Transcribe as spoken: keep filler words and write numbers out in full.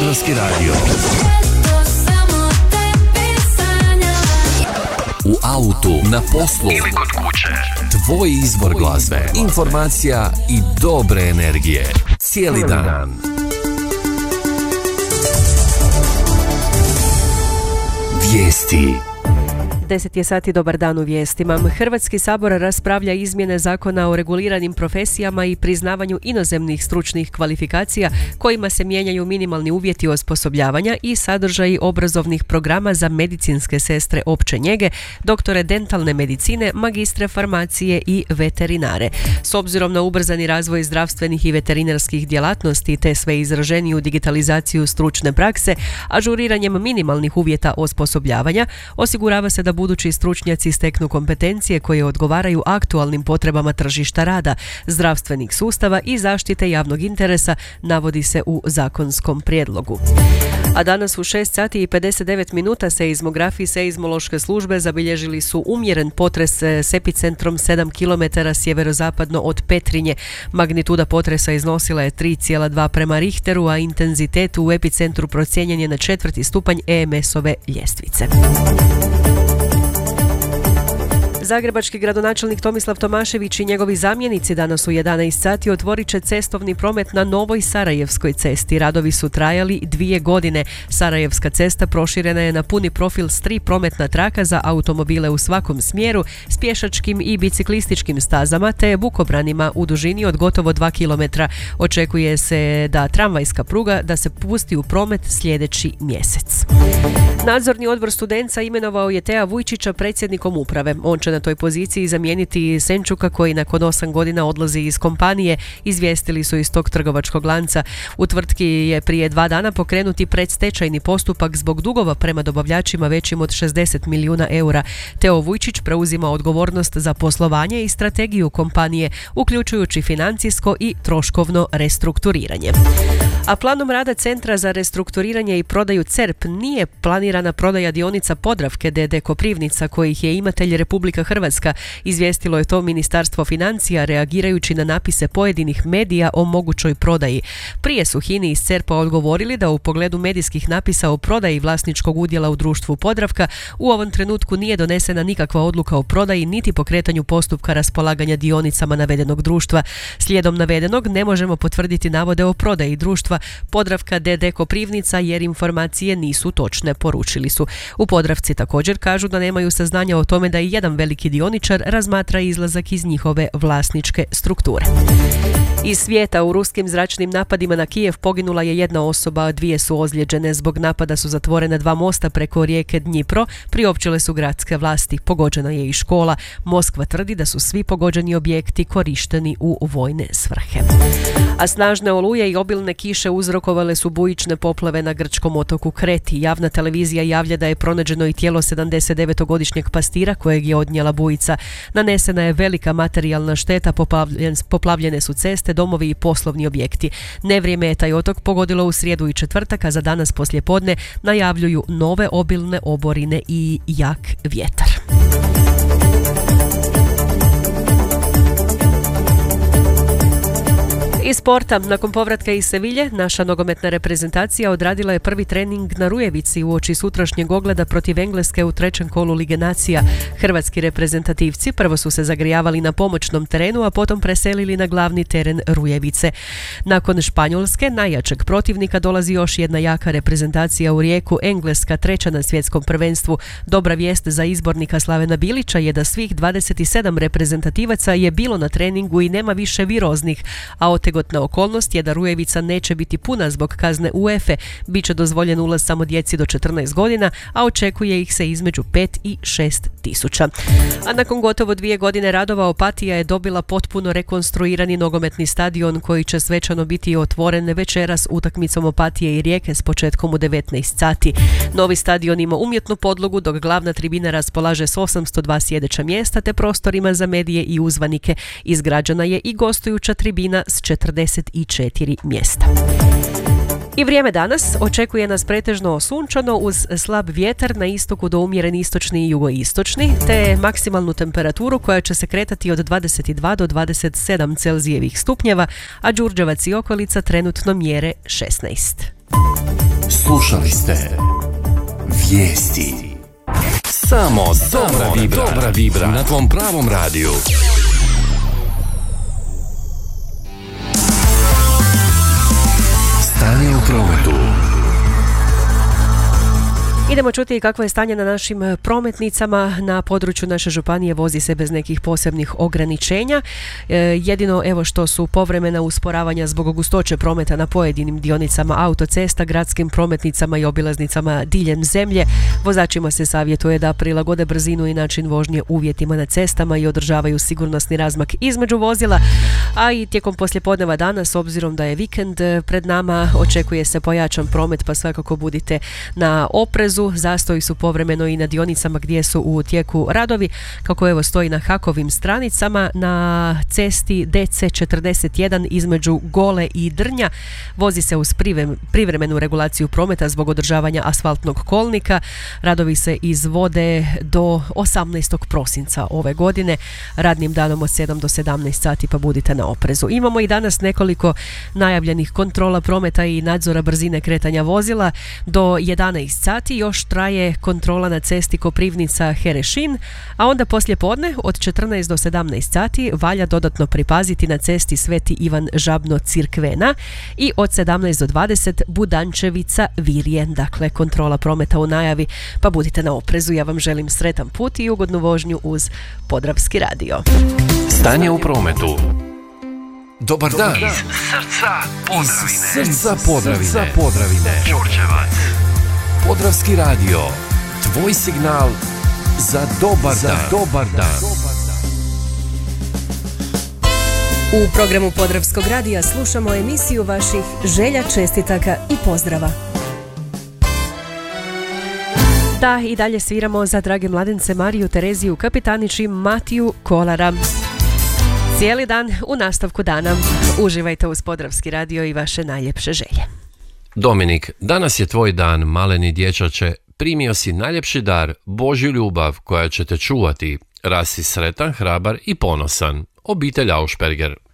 Hrvatski radio. U autu, na poslu ili kod kuće. Tvoj izbor glazbe, informacija i dobre energije. Cijeli dan. Vijesti. deset je sati, dobar dan u vijestima. Hrvatski sabor raspravlja izmjene zakona o reguliranim profesijama i priznavanju inozemnih stručnih kvalifikacija kojima se mijenjaju minimalni uvjeti osposobljavanja i sadržaji obrazovnih programa za medicinske sestre opće njege, doktore dentalne medicine, magistre farmacije i veterinare. S obzirom na ubrzani razvoj zdravstvenih i veterinarskih djelatnosti te sve izraženiju digitalizaciju stručne prakse, ažuriranjem minimalnih uvjeta osposobljavanja osigurava se da budući stručnjaci steknu kompetencije koje odgovaraju aktualnim potrebama tržišta rada, zdravstvenih sustava i zaštite javnog interesa, navodi se u zakonskom prijedlogu. A danas u šest sati i pedeset devet minuta seizmografi seizmološke službe zabilježili su umjeren potres s epicentrom sedam kilometara sjeverozapadno od Petrinje. Magnituda potresa iznosila je tri zarez dva prema Richteru, a intenzitet u epicentru procijenjen je na četvrti stupanj E M S-ove ljestvice. Zagrebački gradonačelnik Tomislav Tomašević i njegovi zamjenici danas u jedanaest sati otvorit će cestovni promet na novoj Sarajevskoj cesti. Radovi su trajali dvije godine. Sarajevska cesta proširena je na puni profil s tri prometna traka za automobile u svakom smjeru, s pješačkim i biciklističkim stazama te bukobranima u dužini od gotovo dva kilometra. Očekuje se da tramvajska pruga da se pusti u promet sljedeći mjesec. Nadzorni odbor Studenca imenovao je Teja Vujčića predsjednikom uprave. On će na toj poziciji zamijeniti Senčuka koji nakon osam godina odlazi iz kompanije, izvijestili su iz tog trgovačkog lanca. U tvrtki je prije dva dana pokrenuti predstečajni postupak zbog dugova prema dobavljačima većim od šezdeset milijuna eura. Teo Vujčić preuzima odgovornost za poslovanje i strategiju kompanije, uključujući financijsko i troškovno restrukturiranje. A planom rada Centra za restrukturiranje i prodaju C E R P nije planirana prodaja dionica Podravke D D Koprivnica kojih je imatelj Republika Hrvatska. Izvijestilo je to Ministarstvo financija reagirajući na napise pojedinih medija o mogućoj prodaji. Prije su Hini iz C E R P-a odgovorili da u pogledu medijskih napisa o prodaji vlasničkog udjela u društvu Podravka u ovom trenutku nije donesena nikakva odluka o prodaji niti pokretanju postupka raspolaganja dionicama navedenog društva. Slijedom navedenog ne možemo potvrditi navode o prodaji društva Podravka D D Koprivnica jer informacije nisu točne, poručili su. U Podravci također kažu da nemaju saznanja o tome da i jedan veliki dioničar razmatra izlazak iz njihove vlasničke strukture. Iz svijeta, u ruskim zračnim napadima na Kijev poginula je jedna osoba, a dvije su ozlijeđene. Zbog napada su zatvorena dva mosta preko rijeke Dnjipro, priopćile su gradske vlasti. Pogođena je i škola. Moskva tvrdi da su svi pogođeni objekti korišteni u vojne svrhe. A snažne oluje i obilne kiše uzrokovale su bujične poplave na grčkom otoku Kreti. Javna televizija javlja da je pronađeno i tijelo sedamdesetdevetogodišnjeg pastira kojeg je odnijela bujica. Nanesena je velika materijalna šteta, poplavljene su ceste, domovi i poslovni objekti. Nevrijeme je taj otok pogodilo u srijedu i četvrtak, a za danas poslijepodne najavljuju nove obilne oborine i jak vjetar. Iz sporta, nakon povratka iz Sevilje, naša nogometna reprezentacija odradila je prvi trening na Rujevici uoči sutrašnjeg ogleda protiv Engleske u trećem kolu Lige nacija. Hrvatski reprezentativci prvo su se zagrijavali na pomoćnom terenu, a potom preselili na glavni teren Rujevice. Nakon Španjolske, najjačeg protivnika, dolazi još jedna jaka reprezentacija u Rijeku, Engleska, treća na svjetskom prvenstvu. Dobra vijest za izbornika Slavena Bilića je da svih dvadeset sedam reprezentativaca je bilo na treningu i nema više viroznih, a otegotna okolnost je da Rujevica neće biti puna zbog kazne UEFA. Biće dozvoljen ulaz samo djeci do četrnaest godina, a očekuje ih se između pet i šest tisuća. A nakon gotovo dvije godine radova Opatija je dobila potpuno rekonstruirani nogometni stadion koji će svečano biti otvoren večeras utakmicom Opatije i Rijeke s početkom u devetnaest sati. Novi stadion ima umjetnu podlogu dok glavna tribina raspolaže s osamsto dva sjedeća mjesta te prostorima za medije i uzvanike. Izgrađena je i gostujuća tribina s četrdeset četiri mjesta. I vrijeme danas očekuje nas pretežno sunčano uz slab vjetar na istoku do umjeren istočni i jugoistočni, te maksimalnu temperaturu koja će se kretati od dvadeset dva do dvadeset sedam Celzijevih stupnjeva, a Đurđevac i okolica trenutno mjere šesnaest. Slušali ste Vijesti. Samo dobra vibra, dobra vibra na tvom pravom radiju. Stanje u prometu. Idemo čuti kakvo je stanje na našim prometnicama. Na području naše županije vozi se bez nekih posebnih ograničenja. E, jedino evo što su povremena usporavanja zbog gustoće prometa na pojedinim dionicama autocesta, gradskim prometnicama i obilaznicama diljem zemlje. Vozačima se savjetuje da prilagode brzinu i način vožnje uvjetima na cestama i održavaju sigurnosni razmak između vozila. A i tijekom poslijepodneva dana, s obzirom da je vikend pred nama, očekuje se pojačan promet, pa svakako budite na oprezu. Zastoji su povremeno i na dionicama gdje su u tijeku radovi, kako evo stoji na Hakovim stranicama. Na cesti D C četrdeset jedan između Gole i Drnja vozi se uz privremenu regulaciju prometa zbog održavanja asfaltnog kolnika. Radovi se izvode do osamnaestog prosinca ove godine, radnim danom od sedam do sedamnaest sati, pa budite na oprezu. Imamo i danas nekoliko najavljenih kontrola prometa i nadzora brzine kretanja vozila do jedanaest sati. Još traje kontrola na cesti Koprivnica-Herešin, a onda poslije podne od četrnaest do sedamnaest sati valja dodatno pripaziti na cesti Sveti Ivan Žabno-Cirkvena i od sedamnaest do dvadeset Budančevica-Virje. Dakle, kontrola prometa u najavi, pa budite na oprezu. Ja vam želim sretan put i ugodnu vožnju uz Podravski radio. Stanje u prometu. Dobar dan. Iz srca Podravine. Iz srca Podravine. Srca Podravine. Đurđevac. Podravski radio. Tvoj signal za dobar za dan. Dobar dan. U programu Podravskog radija slušamo emisiju vaših želja, čestitaka i pozdrava. Da, i dalje sviramo za drage mladence Mariju, Tereziju Kapitanić i Matiju Kolara. Cijeli dan u nastavku dana. Uživajte uz Podravski radio i vaše najljepše želje. Dominik, danas je tvoj dan, maleni dječače. Primio si najljepši dar, Božju ljubav koja će te čuvati. Rasi sretan, hrabar i ponosan. Obitelj Aušperger.